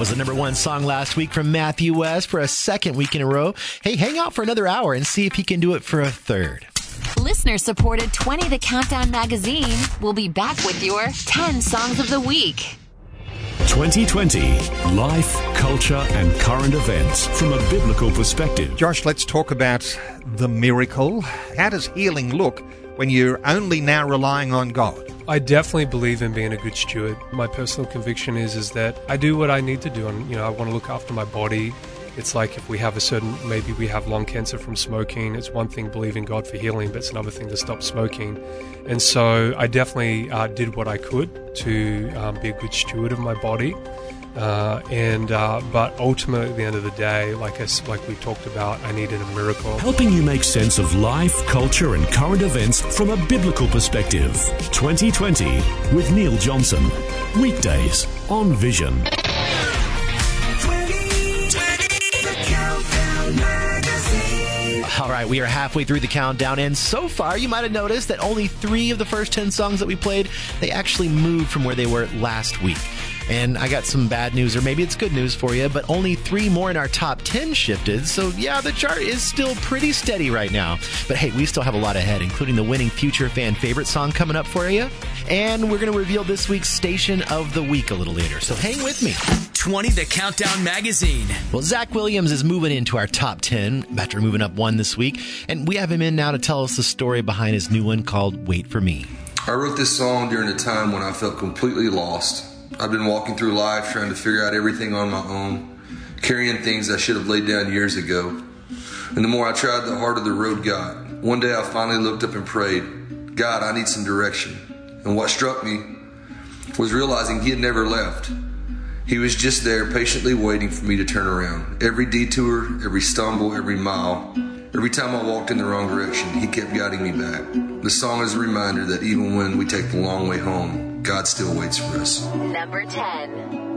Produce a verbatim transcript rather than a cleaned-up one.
was the number one song last week from Matthew West for a second week in a row. Hey, hang out for another hour and see if he can do it for a third. Listener-supported twenty The Countdown magazine will be back with your ten songs of the week. twenty twenty, life, culture, and current events from a biblical perspective. Josh, let's talk about the miracle. How does healing look when you're only now relying on God? I definitely believe in being a good steward. My personal conviction is is that I do what I need to do, and you know, I want to look after my body. It's like if we have a certain, maybe we have lung cancer from smoking, it's one thing believing God for healing, but it's another thing to stop smoking. And so I definitely uh, did what I could to um, be a good steward of my body. Uh, and uh, but ultimately, at the end of the day, like I, like we talked about, I needed a miracle. Helping you make sense of life, culture, and current events from a biblical perspective. twenty twenty with Neil Johnson. Weekdays on Vision. All right, we are halfway through the countdown, and so far you might have noticed that only three of the first ten songs that we played, they actually moved from where they were last week. And I got some bad news, or maybe it's good news for you, but only three more in our top ten shifted. So yeah, the chart is still pretty steady right now. But hey, we still have a lot ahead, including the winning Future Fan Favorite song coming up for you. And we're going to reveal this week's Station of the Week a little later. So hang with me. twenty The Countdown magazine. Well, Zach Williams is moving into our top ten after moving up one this week. And we have him in now to tell us the story behind his new one called Wait For Me. I wrote this song during a time when I felt completely lost. I've been walking through life trying to figure out everything on my own, carrying things I should have laid down years ago. And the more I tried, the harder the road got. One day I finally looked up and prayed, God, I need some direction. And what struck me was realizing he had never left. He was just there patiently waiting for me to turn around. Every detour, every stumble, every mile, every time I walked in the wrong direction, he kept guiding me back. The song is a reminder that even when we take the long way home, God still waits for us. Number ten.